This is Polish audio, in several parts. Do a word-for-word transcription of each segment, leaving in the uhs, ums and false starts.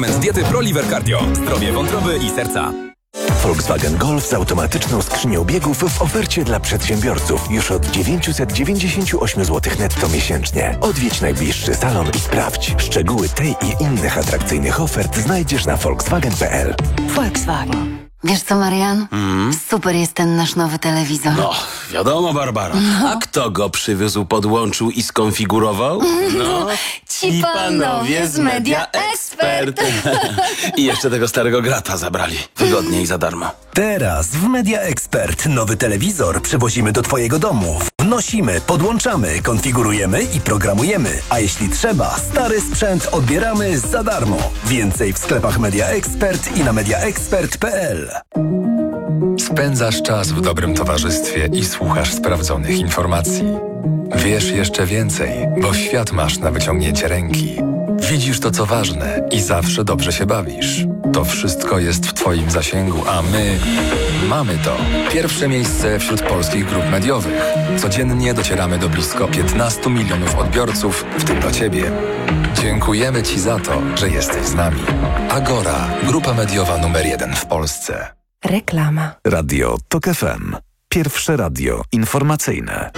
Diety ProLiver Cardio. Zdrowie wątroby i serca. Volkswagen Golf z automatyczną skrzynią biegów w ofercie dla przedsiębiorców już od dziewięćset dziewięćdziesiąt osiem złotych netto miesięcznie. Odwiedź najbliższy salon i sprawdź. Szczegóły tej i innych atrakcyjnych ofert znajdziesz na volkswagen kropka p l. Volkswagen. Wiesz co, Marian? Mm? Super jest ten nasz nowy telewizor. No, wiadomo, Barbara. No. A kto go przywiózł, podłączył i skonfigurował? No, ci panowie z Media Expert. I jeszcze tego starego grata zabrali. Wygodnie i za darmo. Teraz w Media Expert nowy telewizor przywozimy do twojego domu. Wnosimy, podłączamy, konfigurujemy i programujemy. A jeśli trzeba, stary sprzęt odbieramy za darmo. Więcej w sklepach Media Expert i na media expert kropka p l. Spędzasz czas w dobrym towarzystwie i słuchasz sprawdzonych informacji. Wiesz jeszcze więcej, bo świat masz na wyciągnięcie ręki. Widzisz to, co ważne i zawsze dobrze się bawisz. To wszystko jest w twoim zasięgu, a my mamy to. Pierwsze miejsce wśród polskich grup mediowych. Codziennie docieramy do blisko piętnastu milionów odbiorców, w tym do ciebie. Dziękujemy ci za to, że jesteś z nami. Agora, grupa mediowa numer jeden w Polsce. Reklama. Radio Tok F M. Pierwsze radio informacyjne.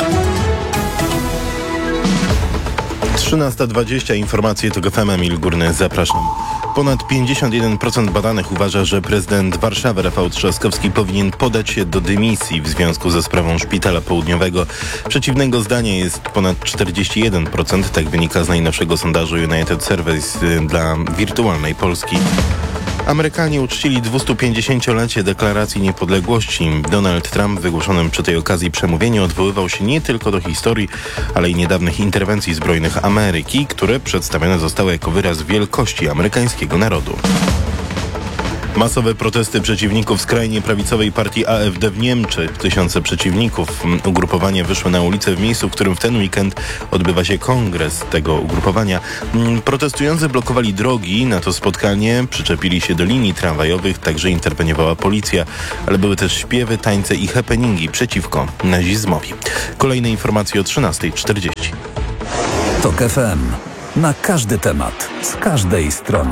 trzynasta dwadzieścia, informacje to G F M, Emil Górny, zapraszam. Ponad pięćdziesiąt jeden procent badanych uważa, że prezydent Warszawy Rafał Trzaskowski powinien podać się do dymisji w związku ze sprawą Szpitala Południowego. Przeciwnego zdania jest ponad czterdzieści jeden procent, tak wynika z najnowszego sondażu United Surveys dla Wirtualnej Polski. Amerykanie uczcili dwustupięćdziesięciolecie deklaracji niepodległości. Donald Trump w wygłoszonym przy tej okazji przemówieniu odwoływał się nie tylko do historii, ale i niedawnych interwencji zbrojnych Ameryki, które przedstawione zostały jako wyraz wielkości amerykańskiego narodu. Masowe protesty przeciwników skrajnie prawicowej partii A F D w Niemczech. Tysiące przeciwników ugrupowania wyszły na ulicę w miejscu, w którym w ten weekend odbywa się kongres tego ugrupowania. Protestujący blokowali drogi na to spotkanie, przyczepili się do linii tramwajowych, także interweniowała policja, ale były też śpiewy, tańce i happeningi przeciwko nazizmowi. Kolejne informacje o trzynasta czterdzieści. Tok F M. Na każdy temat, z każdej strony.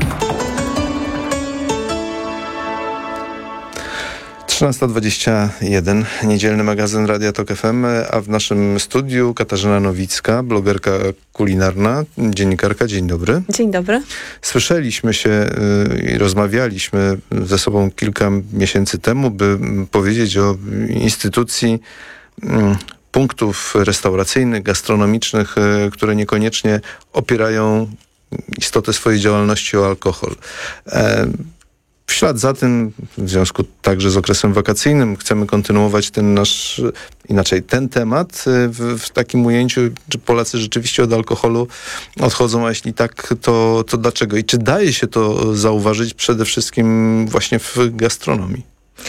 trzynasta dwadzieścia jeden, niedzielny magazyn Radia Tok F M, a w naszym studiu Katarzyna Nowicka, blogerka kulinarna, dziennikarka. Dzień dobry. Dzień dobry. Słyszeliśmy się i rozmawialiśmy ze sobą kilka miesięcy temu, by powiedzieć o instytucji punktów restauracyjnych, gastronomicznych, które niekoniecznie opierają istotę swojej działalności o alkohol. W ślad za tym, w związku także z okresem wakacyjnym, chcemy kontynuować ten nasz, inaczej ten temat w, w takim ujęciu, czy Polacy rzeczywiście od alkoholu odchodzą, a jeśli tak, to, to dlaczego? I czy daje się to zauważyć przede wszystkim właśnie w gastronomii?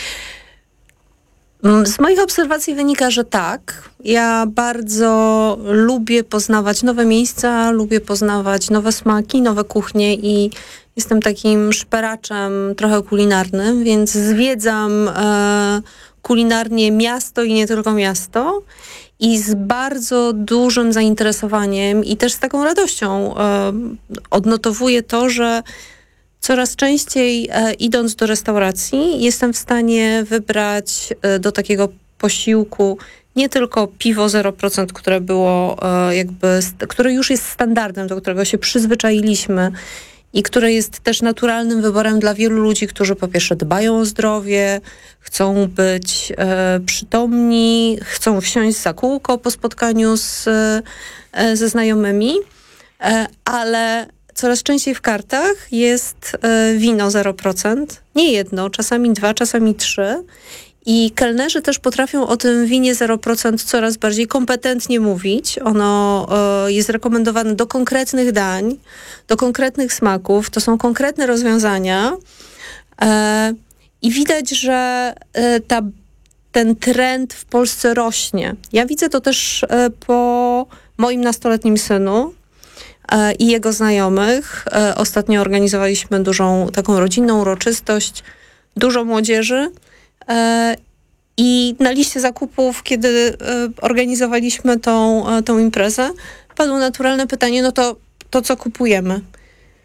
Z moich obserwacji wynika, że tak. Ja bardzo lubię poznawać nowe miejsca, lubię poznawać nowe smaki, nowe kuchnie i jestem takim szperaczem trochę kulinarnym, więc zwiedzam e, kulinarnie miasto i nie tylko miasto i z bardzo dużym zainteresowaniem i też z taką radością e, odnotowuję to, że coraz częściej e, idąc do restauracji jestem w stanie wybrać e, do takiego posiłku nie tylko piwo zero procent, które było e, jakby, które już jest standardem, do którego się przyzwyczailiśmy i które jest też naturalnym wyborem dla wielu ludzi, którzy po pierwsze dbają o zdrowie, chcą być e, przytomni, chcą wsiąść za kółko po spotkaniu z, e, ze znajomymi, e, ale coraz częściej w kartach jest e, wino zero procent, nie jedno, czasami dwa, czasami trzy. I kelnerzy też potrafią o tym winie zero procent coraz bardziej kompetentnie mówić. Ono e, jest rekomendowane do konkretnych dań, do konkretnych smaków. To są konkretne rozwiązania. E, I widać, że e, ta, ten trend w Polsce rośnie. Ja widzę to też e, po moim nastoletnim synu e, i jego znajomych. E, ostatnio organizowaliśmy dużą taką rodzinną uroczystość, dużo młodzieży. I na liście zakupów, kiedy organizowaliśmy tą, tą imprezę, padło naturalne pytanie, no to, to co kupujemy?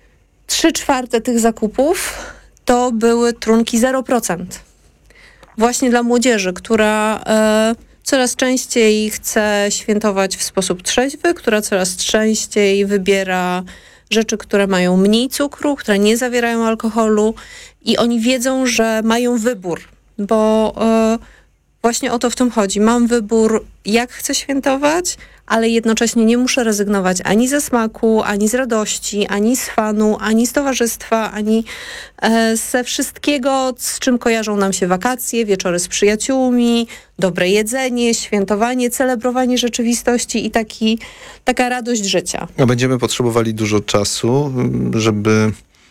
trzy czwarte tych zakupów to były trunki zero procent. Właśnie dla młodzieży, która e, coraz częściej chce świętować w sposób trzeźwy, która coraz częściej wybiera rzeczy, które mają mniej cukru, które nie zawierają alkoholu i oni wiedzą, że mają wybór, bo e, właśnie o to w tym chodzi. Mam wybór, jak chcę świętować, ale jednocześnie nie muszę rezygnować ani ze smaku, ani z radości, ani z fanu, ani z towarzystwa, ani e, ze wszystkiego, z czym kojarzą nam się wakacje, wieczory z przyjaciółmi, dobre jedzenie, świętowanie, celebrowanie rzeczywistości i taki, taka radość życia. A będziemy potrzebowali dużo czasu, żeby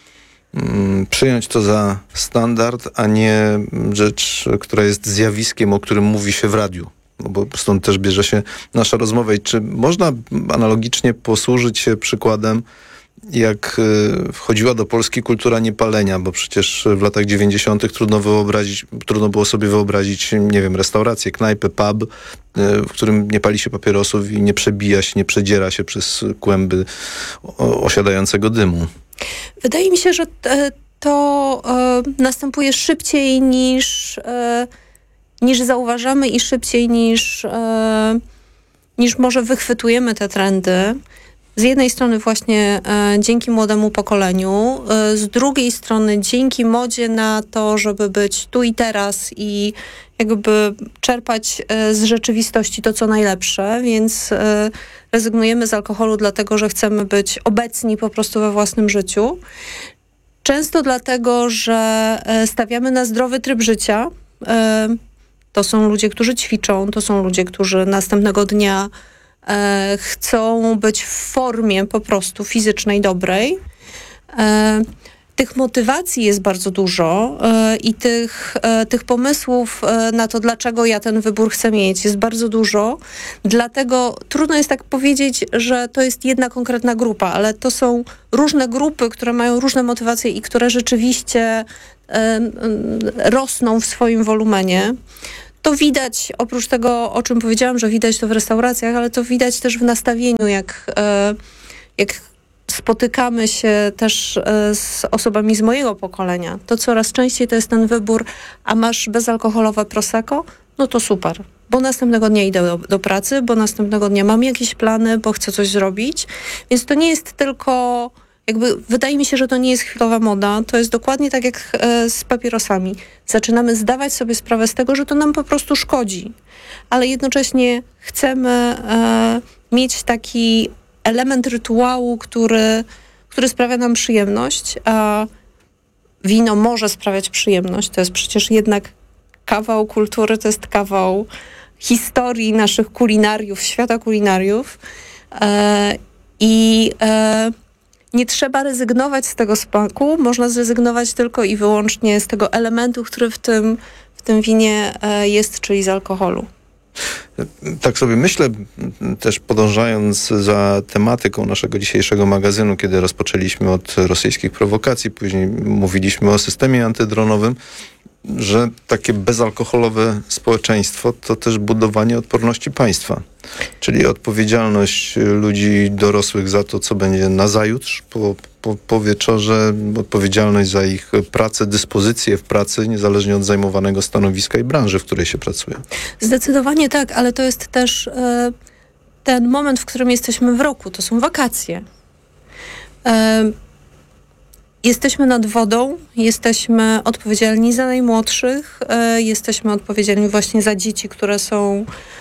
mm, przyjąć to za standard, a nie rzecz, która jest zjawiskiem, o którym mówi się w radiu. No bo stąd też bierze się nasza rozmowa. I czy można analogicznie posłużyć się przykładem, jak wchodziła do Polski kultura niepalenia, bo przecież w latach dziewięćdziesiątych trudno wyobrazić, trudno było sobie wyobrazić, nie wiem, restaurację, knajpę, pub, w którym nie pali się papierosów i nie przebija się, nie przedziera się przez kłęby osiadającego dymu. Wydaje mi się, że to e, następuje szybciej niż... E, niż zauważamy i szybciej niż, e, niż może wychwytujemy te trendy. Z jednej strony właśnie e, dzięki młodemu pokoleniu, e, z drugiej strony dzięki modzie na to, żeby być tu i teraz i jakby czerpać e, z rzeczywistości to, co najlepsze, więc e, rezygnujemy z alkoholu dlatego, że chcemy być obecni po prostu we własnym życiu. Często dlatego, że e, stawiamy na zdrowy tryb życia. E, To są ludzie, którzy ćwiczą, to są ludzie, którzy następnego dnia e, chcą być w formie po prostu fizycznej dobrej. E, tych motywacji jest bardzo dużo e, i tych, e, tych pomysłów e, na to, dlaczego ja ten wybór chcę mieć, jest bardzo dużo. Dlatego trudno jest tak powiedzieć, że to jest jedna konkretna grupa, ale to są różne grupy, które mają różne motywacje i które rzeczywiście e, e, rosną w swoim wolumenie. To widać, oprócz tego, o czym powiedziałam, że widać to w restauracjach, ale to widać też w nastawieniu, jak, jak spotykamy się też z osobami z mojego pokolenia. To coraz częściej to jest ten wybór, a masz bezalkoholowe prosecco? No to super, bo następnego dnia idę do, do pracy, bo następnego dnia mam jakieś plany, bo chcę coś zrobić. Więc to nie jest tylko... Jakby wydaje mi się, że to nie jest chwilowa moda. To jest dokładnie tak jak e, z papierosami. Zaczynamy zdawać sobie sprawę z tego, że to nam po prostu szkodzi. Ale jednocześnie chcemy e, mieć taki element rytuału, który, który sprawia nam przyjemność, a wino może sprawiać przyjemność. To jest przecież jednak kawał kultury, to jest kawał historii naszych kulinariów, świata kulinariów. E, I... E, Nie trzeba rezygnować z tego smaku, można zrezygnować tylko i wyłącznie z tego elementu, który w tym, w tym winie jest, czyli z alkoholu. Tak sobie myślę, też podążając za tematyką naszego dzisiejszego magazynu, kiedy rozpoczęliśmy od rosyjskich prowokacji, później mówiliśmy o systemie antydronowym, że takie bezalkoholowe społeczeństwo to też budowanie odporności państwa. Czyli odpowiedzialność ludzi dorosłych za to, co będzie nazajutrz, po, po, po wieczorze, odpowiedzialność za ich pracę, dyspozycje w pracy, niezależnie od zajmowanego stanowiska i branży, w której się pracuje. Zdecydowanie tak, ale to jest też e, ten moment, w którym jesteśmy w roku. To są wakacje. E, Jesteśmy nad wodą, jesteśmy odpowiedzialni za najmłodszych, e, jesteśmy odpowiedzialni właśnie za dzieci, które są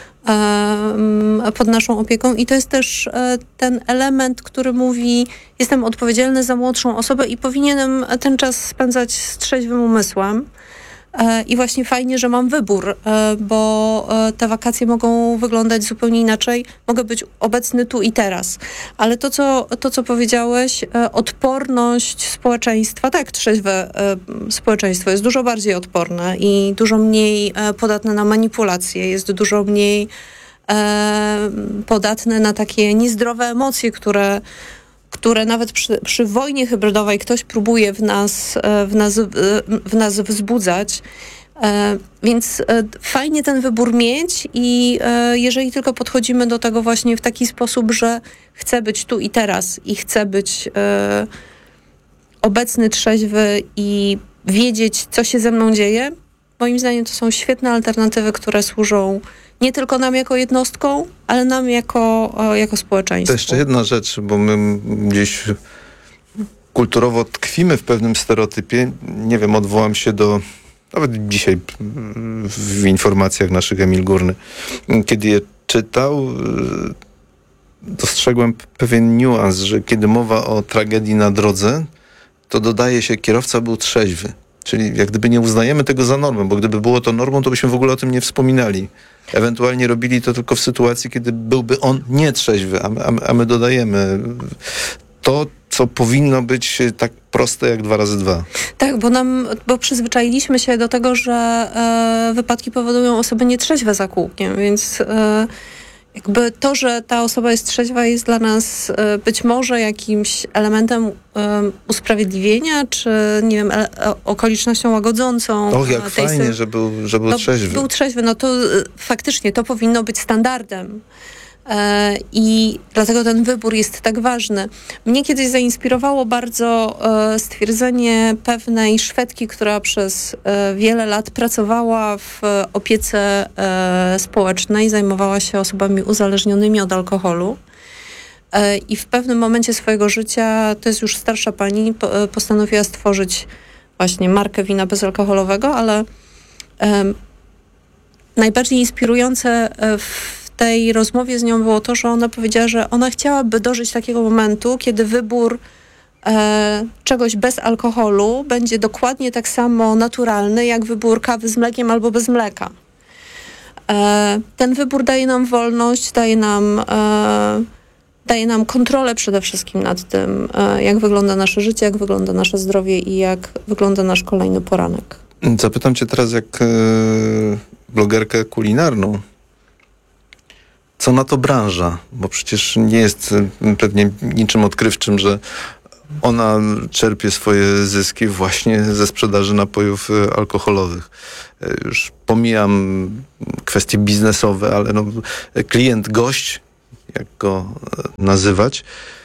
e, pod naszą opieką i to jest też e, ten element, który mówi, jestem odpowiedzialny za młodszą osobę i powinienem ten czas spędzać z trzeźwym umysłem. I właśnie fajnie, że mam wybór, bo te wakacje mogą wyglądać zupełnie inaczej. Mogę być obecny tu i teraz. Ale to, co, to, co powiedziałeś, odporność społeczeństwa, tak, trzeźwe społeczeństwo jest dużo bardziej odporne i dużo mniej podatne na manipulacje, jest dużo mniej podatne na takie niezdrowe emocje, które które nawet przy, przy wojnie hybrydowej ktoś próbuje w nas, w nas, w nas wzbudzać. Więc fajnie ten wybór mieć i jeżeli tylko podchodzimy do tego właśnie w taki sposób, że chcę być tu i teraz i chcę być obecny, trzeźwy i wiedzieć, co się ze mną dzieje, moim zdaniem to są świetne alternatywy, które służą nie tylko nam jako jednostkom, ale nam jako, jako społeczeństwu. To jeszcze jedna rzecz, bo my gdzieś kulturowo tkwimy w pewnym stereotypie. Nie wiem, odwołam się do, nawet dzisiaj w informacjach naszych Emil Górny, kiedy je czytał, dostrzegłem pewien niuans, że kiedy mowa o tragedii na drodze, to dodaje się, kierowca był trzeźwy. Czyli jak gdyby nie uznajemy tego za normę, bo gdyby było to normą, to byśmy w ogóle o tym nie wspominali. Ewentualnie robili to tylko w sytuacji, kiedy byłby on nietrzeźwy, a my, a my dodajemy to, co powinno być tak proste jak dwa razy dwa. Tak, bo nam, bo przyzwyczailiśmy się do tego, że e, wypadki powodują osoby nietrzeźwe za kółkiem, więc e, jakby to, że ta osoba jest trzeźwa, jest dla nas e, być może jakimś elementem e, usprawiedliwienia, czy nie wiem, e, okolicznością łagodzącą. Och, jak tej fajnie, sy- że był, że był no, trzeźwy. Był trzeźwy, no to e, faktycznie to powinno być standardem. E, I dlatego ten wybór jest tak ważny. Mnie kiedyś zainspirowało bardzo e, stwierdzenie pewnej Szwedki, która przez e, wiele lat pracowała w opiece e, społecznej, zajmowała się osobami uzależnionymi od alkoholu. E, I w pewnym momencie swojego życia, to jest już starsza pani, po, e, postanowiła stworzyć właśnie markę wina bezalkoholowego, ale e, najbardziej inspirujące w W tej rozmowie z nią było to, że ona powiedziała, że ona chciałaby dożyć takiego momentu, kiedy wybór e, czegoś bez alkoholu będzie dokładnie tak samo naturalny, jak wybór kawy z mlekiem albo bez mleka. E, ten wybór daje nam wolność, daje nam, e, daje nam kontrolę przede wszystkim nad tym, e, jak wygląda nasze życie, jak wygląda nasze zdrowie i jak wygląda nasz kolejny poranek. Zapytam cię teraz jak e, blogerkę kulinarną. Co na to branża? Bo przecież nie jest pewnie niczym odkrywczym, że ona czerpie swoje zyski właśnie ze sprzedaży napojów alkoholowych. Już pomijam kwestie biznesowe, ale no, klient, gość, jak go nazywać,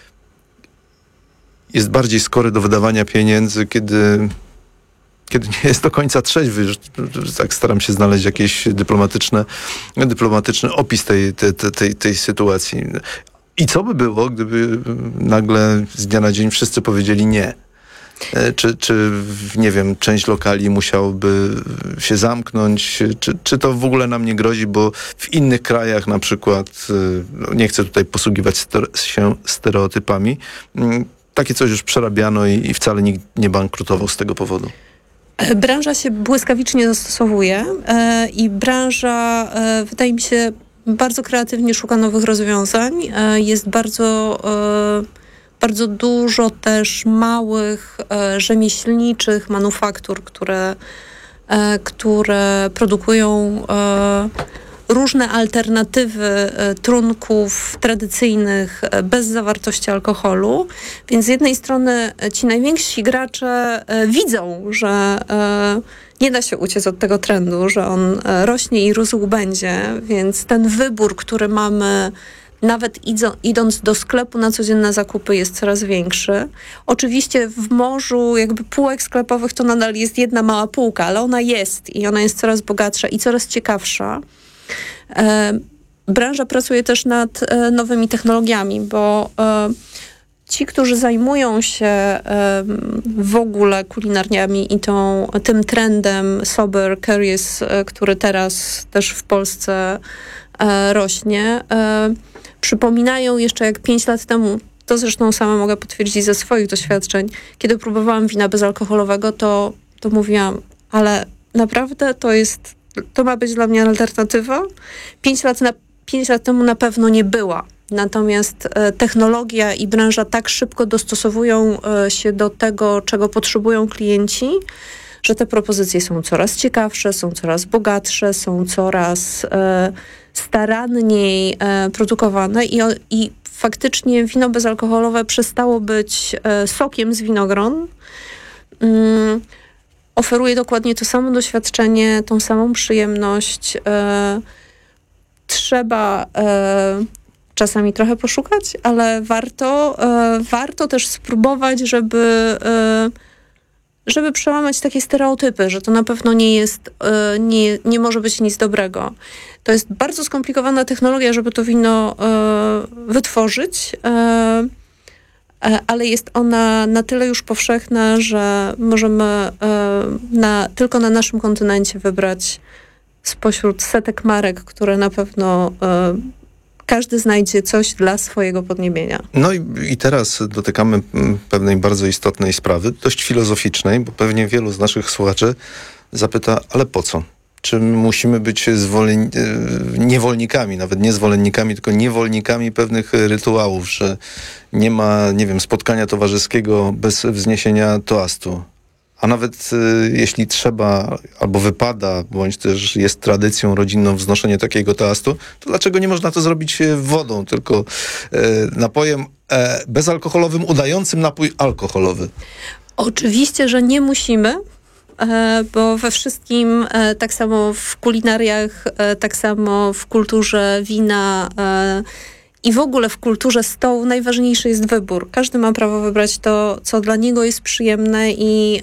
jest bardziej skory do wydawania pieniędzy, kiedy... kiedy nie jest do końca trzeźwy. Tak staram się znaleźć jakiś dyplomatyczne, dyplomatyczny opis tej, tej, tej, tej sytuacji. I co by było, gdyby nagle z dnia na dzień wszyscy powiedzieli nie? Czy, czy nie wiem, część lokali musiałoby się zamknąć? Czy, czy to w ogóle nam nie grozi, bo w innych krajach na przykład, no nie chcę tutaj posługiwać się stereotypami, takie coś już przerabiano i, i wcale nikt nie bankrutował z tego powodu. Branża się błyskawicznie dostosowuje e, i branża, e, wydaje mi się, bardzo kreatywnie szuka nowych rozwiązań. E, jest bardzo, e, bardzo dużo też małych, e, rzemieślniczych manufaktur, które, e, które produkują e, różne alternatywy e, trunków tradycyjnych e, bez zawartości alkoholu. Więc z jednej strony e, ci najwięksi gracze e, widzą, że e, nie da się uciec od tego trendu, że on e, rośnie i rósł będzie, więc ten wybór, który mamy nawet idzo, idąc do sklepu na codzienne zakupy, jest coraz większy. Oczywiście w morzu jakby półek sklepowych to nadal jest jedna mała półka, ale ona jest i ona jest coraz bogatsza i coraz ciekawsza. E, branża pracuje też nad e, nowymi technologiami, bo e, ci, którzy zajmują się e, w ogóle kulinarniami i tą, tym trendem sober curious, e, który teraz też w Polsce e, rośnie, e, przypominają jeszcze jak pięć lat temu, to zresztą sama mogę potwierdzić ze swoich doświadczeń, kiedy próbowałam wina bezalkoholowego, to, to mówiłam, ale naprawdę to jest To ma być dla mnie alternatywa. Pięć lat, na, pięć lat temu na pewno nie była. Natomiast e, technologia i branża tak szybko dostosowują e, się do tego, czego potrzebują klienci, że te propozycje są coraz ciekawsze, są coraz bogatsze, są coraz e, staranniej e, produkowane i, i faktycznie wino bezalkoholowe przestało być e, sokiem z winogron. Mm, Oferuje dokładnie to samo doświadczenie, tą samą przyjemność. E, trzeba, e, czasami trochę poszukać, ale warto, e, warto też spróbować, żeby, e, żeby przełamać takie stereotypy, że to na pewno nie jest, e, nie, nie może być nic dobrego. To jest bardzo skomplikowana technologia, żeby to wino e, wytworzyć, e, ale jest ona na tyle już powszechna, że możemy e, na, tylko na naszym kontynencie wybrać spośród setek marek, które na pewno e, każdy znajdzie coś dla swojego podniebienia. No i, i teraz dotykamy pewnej bardzo istotnej sprawy, dość filozoficznej, bo pewnie wielu z naszych słuchaczy zapyta, ale po co? Czy musimy być zwolen... niewolnikami, nawet nie zwolennikami, tylko niewolnikami pewnych rytuałów, że nie ma, nie wiem, spotkania towarzyskiego bez wzniesienia toastu. A nawet y, jeśli trzeba, albo wypada, bądź też jest tradycją rodzinną wznoszenie takiego toastu, to dlaczego nie można to zrobić wodą, tylko y, napojem e, bezalkoholowym, udającym napój alkoholowy? Oczywiście, że nie musimy, bo we wszystkim, tak samo w kulinariach, tak samo w kulturze wina i w ogóle w kulturze stołu najważniejszy jest wybór. Każdy ma prawo wybrać to, co dla niego jest przyjemne i,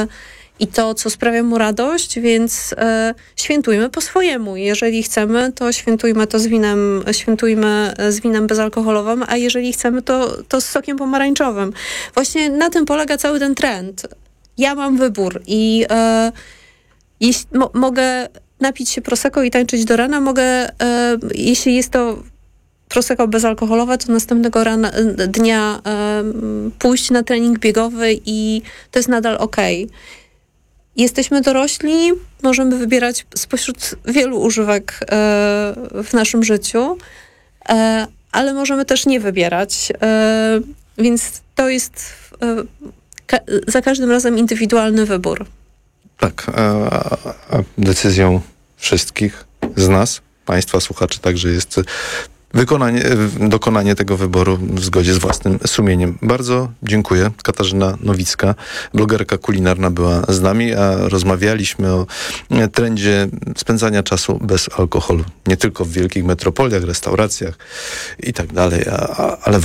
i to, co sprawia mu radość, więc świętujmy po swojemu. Jeżeli chcemy, to świętujmy to z winem, świętujmy z winem bezalkoholowym, a jeżeli chcemy, to, to z sokiem pomarańczowym. Właśnie na tym polega cały ten trend. Ja mam wybór i e, jeśli, mo, mogę napić się prosecco i tańczyć do rana, mogę, e, jeśli jest to prosecco bezalkoholowe, to następnego rana, dnia e, pójść na trening biegowy i to jest nadal okej. Jesteśmy dorośli, możemy wybierać spośród wielu używek e, w naszym życiu, e, ale możemy też nie wybierać, e, więc to jest e, Ka- za każdym razem indywidualny wybór. Tak, a, a decyzją wszystkich z nas, państwa słuchaczy, także jest wykonanie, dokonanie tego wyboru w zgodzie z własnym sumieniem. Bardzo dziękuję. Katarzyna Nowicka, blogerka kulinarna, była z nami, a rozmawialiśmy o trendzie spędzania czasu bez alkoholu. Nie tylko w wielkich metropoliach, restauracjach i tak dalej, a, a, ale